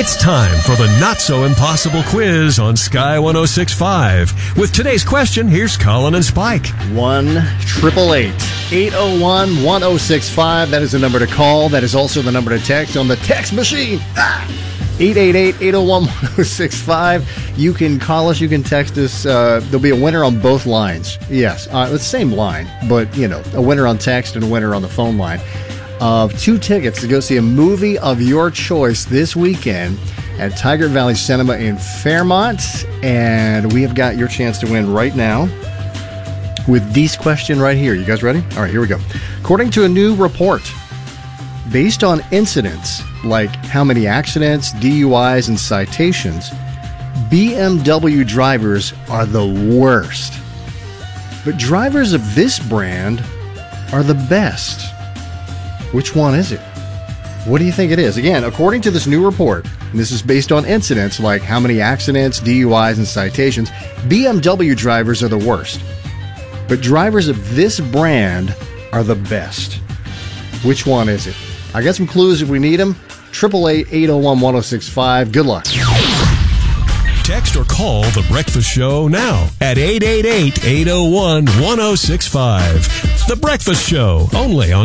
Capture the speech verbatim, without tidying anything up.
It's time for the not-so-impossible quiz on Sky one oh six point five. With today's question, here's Colin and Spike. one eight eight eight, eight oh one, one oh six five. That is the number to call. That is also the number to text on the text machine. Ah! eight eight eight, eight oh one, one oh six five. You can call us. You can text us. Uh, there'll be a winner on both lines. Yes, uh, it's the same line, but, you know, a winner on text and a winner on the phone line of two tickets to go see a movie of your choice this weekend at Tiger Valley Cinema in Fairmont. And we have got your chance to win right now with this question right here. You guys ready? All right, here we go. According to a new report, based on incidents like how many accidents, D U Is, and citations, B M W drivers are the worst. But drivers of this brand are the best. Which one is it? What do you think it is? Again, according to this new report, and this is based on incidents like how many accidents, D U Is, and citations, B M W drivers are the worst. But drivers of this brand are the best. Which one is it? I got some clues if we need them. eight eight eight, eight oh one, one oh six five. Good luck. Text or call The Breakfast Show now at eight eight eight, eight oh one, one oh six five. The Breakfast Show, only on